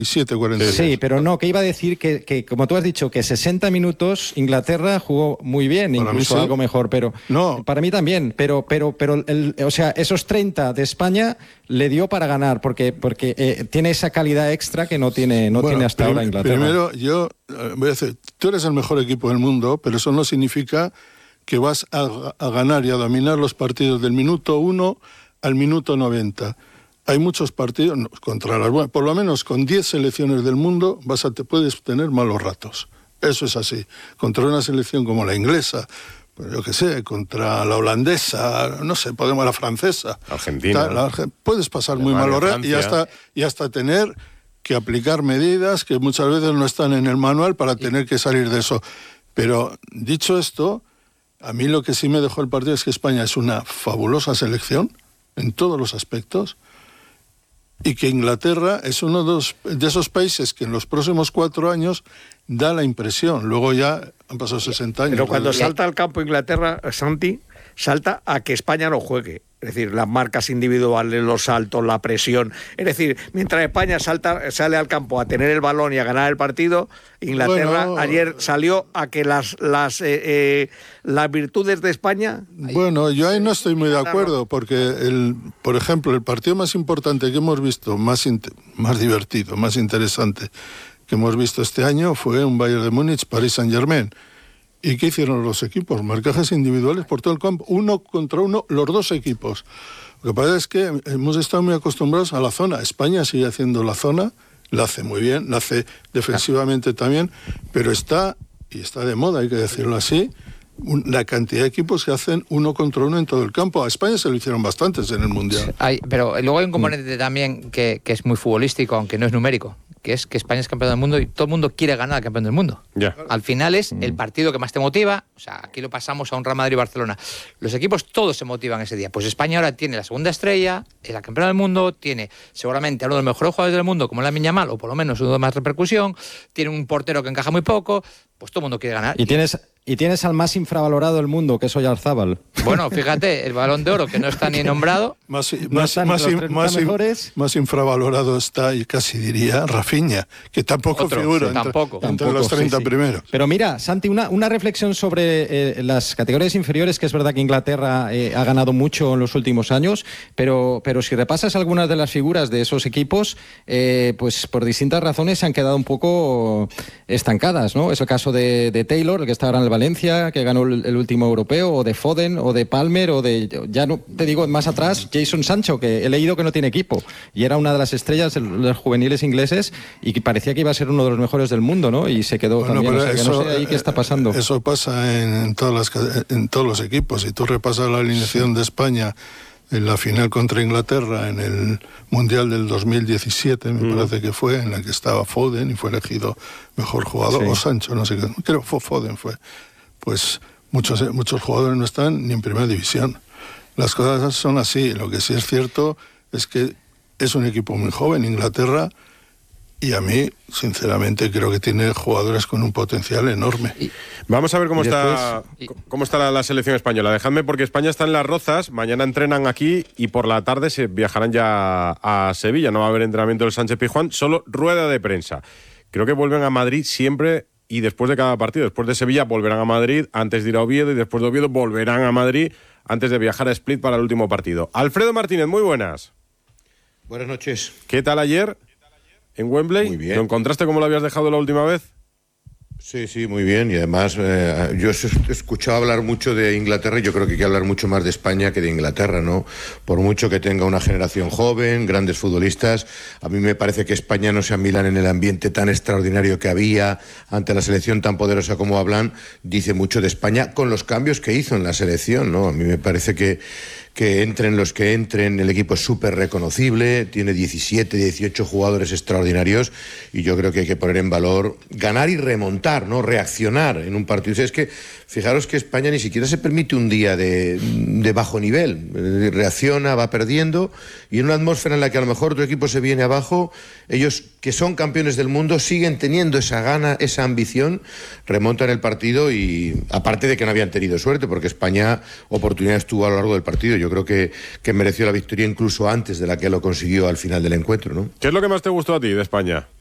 47-46. Sí, pero no, que iba a decir que, como tú has dicho, que 60 minutos Inglaterra jugó muy bien, para incluso algo mejor, pero no. Para mí también, pero o sea, esos 30 de España le dio para ganar, porque tiene esa calidad extra que no tiene hasta ahora Inglaterra. Primero, yo voy a decir, tú eres el mejor equipo del mundo, pero eso no significa que vas a ganar y a dominar los partidos del minuto 1 al minuto 90. Hay muchos partidos contra las buenas, por lo menos con 10 selecciones del mundo te puedes tener malos ratos. Eso es así. Contra una selección como la inglesa, pues yo qué sé, contra la holandesa, no sé, la francesa, Argentina, puedes pasar muy malos ratos y hasta tener que aplicar medidas que muchas veces no están en el manual para tener que salir de eso. Pero dicho esto, a mí lo que sí me dejó el partido es que España es una fabulosa selección en todos los aspectos, y que Inglaterra es uno de esos países que en los próximos 4 años da la impresión. Luego ya han pasado 60 años. Pero cuando salta al campo Inglaterra, Santi, salta a que España no juegue. Es decir, las marcas individuales, los saltos, la presión. Es decir, mientras España sale al campo a tener el balón y a ganar el partido, Inglaterra ayer salió a que las virtudes de España... Bueno, yo ahí no estoy muy de acuerdo, porque, por ejemplo, el partido más importante que hemos visto, más divertido, más interesante que hemos visto este año fue un Bayern de Múnich, Paris Saint-Germain. ¿Y qué hicieron los equipos? Marcajes individuales por todo el campo, 1 contra 1, los dos equipos. Lo que pasa es que hemos estado muy acostumbrados a la zona. España sigue haciendo la zona, la hace muy bien, la hace defensivamente también, pero está de moda, hay que decirlo así, la cantidad de equipos que hacen 1 contra 1 en todo el campo. A España se lo hicieron bastantes en el Mundial. Pero luego hay un componente también que es muy futbolístico, aunque no es numérico, que es que España es campeón del mundo y todo el mundo quiere ganar al campeón del mundo. Yeah. Al final es el partido que más te motiva. O sea, aquí lo pasamos a un Real Madrid y Barcelona. Los equipos todos se motivan ese día. Pues España ahora tiene la segunda estrella, es la campeona del mundo, tiene seguramente a uno de los mejores jugadores del mundo, como Lamine Yamal, o por lo menos uno de más repercusión, tiene un portero que encaja muy poco, pues todo el mundo quiere ganar. Y tienes al más infravalorado del mundo, que es Oyarzábal. Bueno, fíjate, el Balón de Oro, que no está ni nombrado. Más infravalorado está, y casi diría, Rafinha, que tampoco figura entre los 30 primeros. Pero mira, Santi, una reflexión sobre las categorías inferiores, que es verdad que Inglaterra ha ganado mucho en los últimos años, pero si repasas algunas de las figuras de esos equipos, pues por distintas razones se han quedado un poco estancadas, ¿no? Es el caso de Taylor, el que está ahora en el Valencia, que ganó el último europeo, o de Foden, o de Palmer, o de, ya no te digo más atrás, Jadon Sancho, que he leído que no tiene equipo, y era una de las estrellas de los juveniles ingleses, y que parecía que iba a ser uno de los mejores del mundo, ¿no? Y se quedó también, no sé ahí qué está pasando. Eso pasa en todos los equipos. Si tú repasas la alineación de España en la final contra Inglaterra en el Mundial del 2017, me parece que fue, en la que estaba Foden y fue elegido mejor jugador, o Sancho, no sé qué, creo que Foden fue. Pues muchos jugadores no están ni en primera división. Las cosas son así. Lo que sí es cierto es que es un equipo muy joven, Inglaterra, y a mí, sinceramente, creo que tiene jugadores con un potencial enorme. Vamos a ver cómo está la selección española. Dejadme, porque España está en Las Rozas, mañana entrenan aquí y por la tarde se viajarán ya a Sevilla. No va a haber entrenamiento del Sánchez-Pizjuán, solo rueda de prensa. Creo que vuelven a Madrid siempre y después de cada partido. Después de Sevilla volverán a Madrid antes de ir a Oviedo, y después de Oviedo volverán a Madrid antes de viajar a Split para el último partido. Alfredo Martínez, muy buenas. Buenas noches. ¿Qué tal ayer en Wembley? Muy bien. ¿Lo encontraste como lo habías dejado la última vez? Sí, muy bien. Y además, yo he escuchado hablar mucho de Inglaterra, y yo creo que hay que hablar mucho más de España que de Inglaterra, ¿no? Por mucho que tenga una generación joven, grandes futbolistas, a mí me parece que España no se amilan en el ambiente tan extraordinario que había ante la selección tan poderosa como hablan. Dice mucho de España con los cambios que hizo en la selección, ¿no? A mí me parece que entren los que entren, el equipo es súper reconocible, tiene 17, 18 jugadores extraordinarios, y yo creo que hay que poner en valor ganar y remontar, ¿no? Reaccionar en un partido. O sea, es que fijaros que España ni siquiera se permite un día de bajo nivel, reacciona, va perdiendo, y en una atmósfera en la que a lo mejor tu equipo se viene abajo, ellos, que son campeones del mundo, siguen teniendo esa gana, esa ambición, remontan el partido, y aparte de que no habían tenido suerte, porque España oportunidades tuvo a lo largo del partido. Yo creo que mereció la victoria incluso antes de la que lo consiguió al final del encuentro, ¿no? ¿Qué es lo que más te gustó a ti de España?